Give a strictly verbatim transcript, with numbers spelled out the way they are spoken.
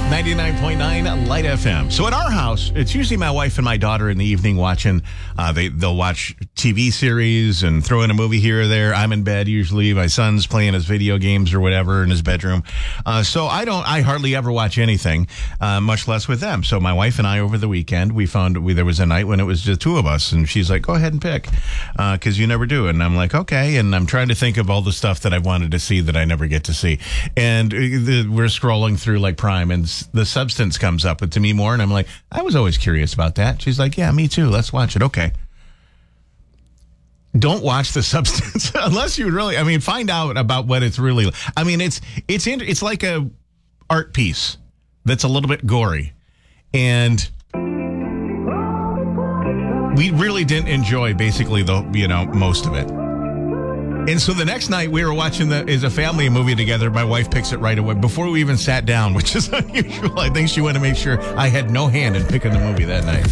ninety-nine point nine Light F M. So at our house, it's usually my wife and my daughter in the evening watching. Uh, they, they'll watch T V series and throw in a movie here or there. I'm in bed usually. My son's playing his video games or whatever in his bedroom. Uh, so I don't, I hardly ever watch anything, uh, much less with them. So my wife and I over the weekend, we found we, there was a night when it was just two of us, and she's like, go ahead and pick, uh, cause you never do. And I'm like, okay. And I'm trying to think of all the stuff that I've wanted to see that I never get to see. And the, we're scrolling through like Prime, and The Substance comes up with Demi Moore, and I'm like, I was always curious about that. She's like, yeah, me too. Let's watch it. Okay. Don't watch The Substance unless you really, I mean, find out about what it's really, I mean, it's, it's, in, it's like a art piece that's a little bit gory. And we really didn't enjoy basically the, you know, most of it. And so the next night we were watching the is a family movie together. My wife picks it right away before we even sat down, which is unusual. I think she wanted to make sure I had no hand in picking the movie that night.